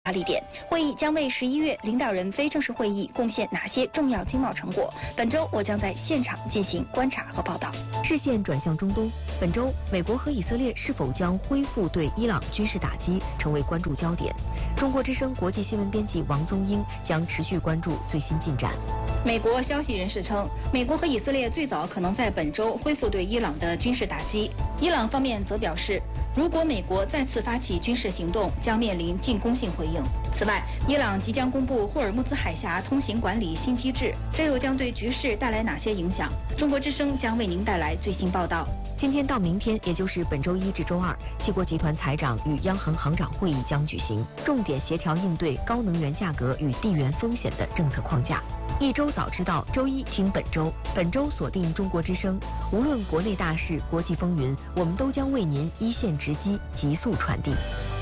发力点。会议将为11月领导人非正式会议贡献哪些重要经贸成果？本周我将在现场进行观察和报道。 视线转向中东，本周美国和以色列是否将恢复对伊朗军事打击，成为关注焦点。中国之声国际新闻编辑王宗英将持续关注最新进展。 美国消息人士称，美国和以色列最早可能在本周恢复对伊朗的军事打击。伊朗方面则表示，如果美国再次发起军事行动，将面临进攻性回应。此外，伊朗即将公布霍尔木兹海峡通行管理新机制，这又将对局势带来哪些影响？中国之声将为您带来最新报道。 今天到明天，也就是本周一至周二，七国集团财长与央行行长会议将举行，重点协调应对高能源价格与地缘风险的政策框架。一周早知道，周一听本周，本周锁定中国之声，无论国内大事、国际风云，我们都将为您一线直击，急速传递。